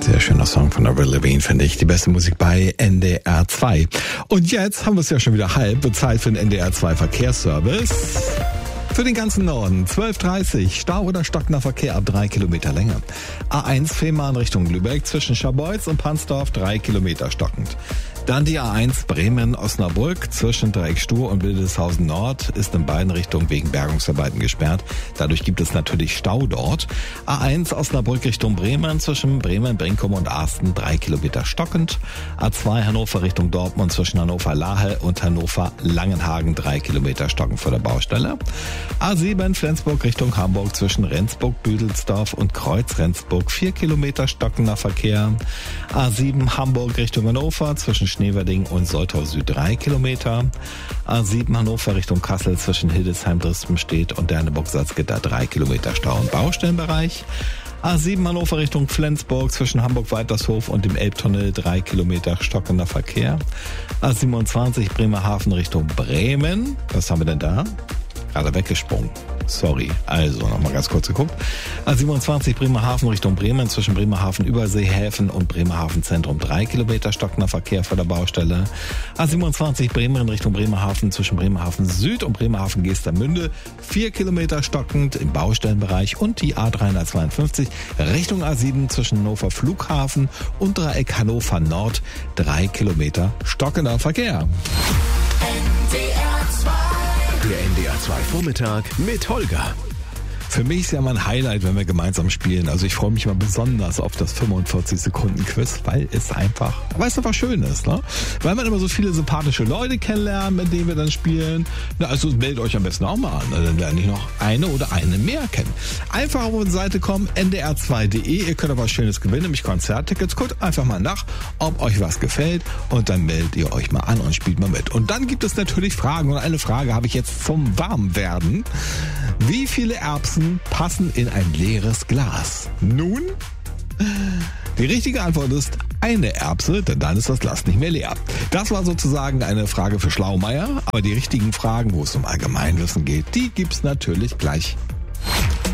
Sehr schöner Song von Avril Lavigne, finde ich. Die beste Musik bei NDR 2. Und jetzt haben wir es ja schon wieder halb. Zeit für den NDR 2 Verkehrsservice. Für den ganzen Norden 12:30 Stau oder stockender Verkehr ab 3 Kilometer Länge. A1 Fehmarn Richtung Lübeck zwischen Scharbeutz und Pansdorf 3 Kilometer stockend. Dann die A1 Bremen-Osnabrück zwischen Dreiecksstuhr und Wildeshausen Nord ist in beiden Richtungen wegen Bergungsarbeiten gesperrt. Dadurch gibt es natürlich Stau dort. A1 Osnabrück Richtung Bremen zwischen Bremen, Brinkum und Arsten 3 Kilometer stockend. A2 Hannover Richtung Dortmund zwischen Hannover-Lahe und Hannover-Langenhagen 3 Kilometer stockend vor der Baustelle. A7 Flensburg Richtung Hamburg zwischen Rendsburg-Büdelsdorf und Kreuz-Rendsburg 4 Kilometer stockender Verkehr. A7 Hamburg Richtung Hannover zwischen Schneverding und Soltau Süd 3 Kilometer. A7 Hannover Richtung Kassel zwischen Hildesheim-Drispenstedt und Derneburg-Salzgitter 3 Kilometer Stau im Baustellenbereich. A7 Hannover Richtung Flensburg zwischen Hamburg-Weitershof und dem Elbtunnel 3 Kilometer stockender Verkehr. A27 Bremerhaven Richtung Bremen. Was haben wir denn da? Gerade weggesprungen. Sorry. Also, nochmal ganz kurz geguckt. A27 Bremerhaven Richtung Bremen zwischen Bremerhaven Überseehäfen und Bremerhaven Zentrum 3 Kilometer stockender Verkehr vor der Baustelle. A27 Bremen Richtung Bremerhaven zwischen Bremerhaven Süd und Bremerhaven Gestermünde 4 Kilometer stockend im Baustellenbereich und die A352 Richtung A7 zwischen Hannover Flughafen und Dreieck Hannover Nord 3 Kilometer stockender Verkehr. Der NDR 2 Vormittag mit Holger. Für mich ist ja mal ein Highlight, wenn wir gemeinsam spielen. Also ich freue mich mal besonders auf das 45-Sekunden-Quiz, weil es einfach schön ist, ne? Weil man immer so viele sympathische Leute kennenlernt, mit denen wir dann spielen. Na, also meldet euch am besten auch mal an, dann lerne ich noch eine oder eine mehr kennen. Einfach auf unsere Seite kommen, ndr2.de. Ihr könnt aber was Schönes gewinnen, nämlich Konzerttickets. Guckt einfach mal nach, ob euch was gefällt und dann meldet ihr euch mal an und spielt mal mit. Und dann gibt es natürlich Fragen und eine Frage habe ich jetzt zum Warmwerden. Wie viele Erbsen passen in ein leeres Glas? Nun, die richtige Antwort ist eine Erbse, denn dann ist das Glas nicht mehr leer. Das war sozusagen eine Frage für Schlaumeier, aber die richtigen Fragen, wo es um Allgemeinwissen geht, die gibt's natürlich gleich